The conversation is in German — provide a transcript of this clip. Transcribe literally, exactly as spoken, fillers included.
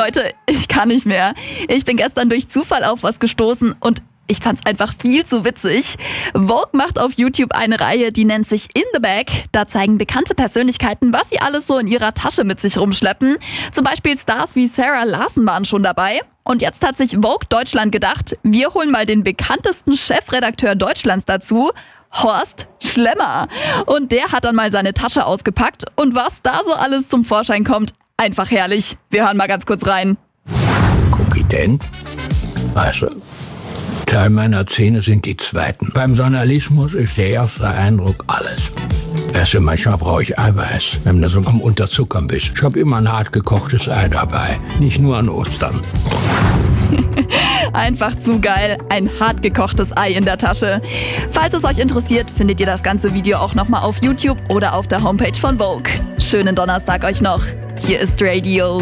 Leute, ich kann nicht mehr. Ich bin gestern durch Zufall auf was gestoßen und ich fand's einfach viel zu witzig. Vogue macht auf YouTube eine Reihe, die nennt sich In the Bag. Da zeigen bekannte Persönlichkeiten, was sie alles so in ihrer Tasche mit sich rumschleppen. Zum Beispiel Stars wie Sarah Larson waren schon dabei. Und jetzt hat sich Vogue Deutschland gedacht, wir holen mal den bekanntesten Chefredakteur Deutschlands dazu, Horst Schlemmer. Und der hat dann mal seine Tasche ausgepackt. Und was da so alles zum Vorschein kommt, einfach herrlich. Wir hören mal ganz kurz rein. Cookie denn? Also, Teil meiner Zähne sind die zweiten. Beim Journalismus ist der erste Eindruck alles. Also manchmal brauche ich Eiweiß, wenn du so am Unterzuckern bist. Ich habe immer ein hart gekochtes Ei dabei, nicht nur an Ostern. Einfach zu geil, ein hart gekochtes Ei in der Tasche. Falls es euch interessiert, findet ihr das ganze Video auch nochmal auf YouTube oder auf der Homepage von Vogue. Schönen Donnerstag euch noch. Hier ist Radio